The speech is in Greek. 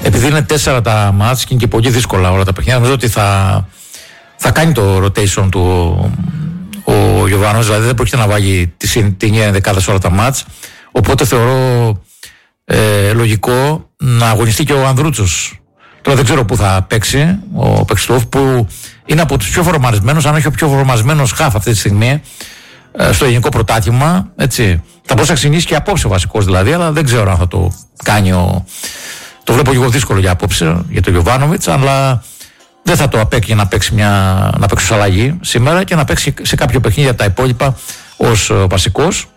επειδή είναι 4 τα μάτς και είναι και πολύ δύσκολα όλα τα παιχνίδια, νομίζω ότι θα κάνει το rotation του ο Γιωβάνοβιτς, δηλαδή δεν πρόκειται να βάλει την ίδια ενδεκάδα σε όλα τα μάτς. Οπότε θεωρώ λογικό να αγωνιστεί και ο Ανδρούτσος. Τώρα δεν ξέρω πού θα παίξει ο Πεξτόφ, που είναι από τους πιο φορμαρισμένους, αν όχι ο πιο φορμαρισμένος χαφ αυτή τη στιγμή στο ελληνικό πρωτάθλημα. Έτσι. Θα μπορούσε να ξεκινήσει και απόψε ο βασικός δηλαδή, αλλά δεν ξέρω αν θα το κάνει το βλέπω λίγο δύσκολο για απόψε, για τον Γιωβάνοβιτς, αλλά δεν θα το απέκει να παίξει να παίξει ως αλλαγή σήμερα και να παίξει σε κάποιο παιχνίδι από τα υπόλοιπα ως βασικός.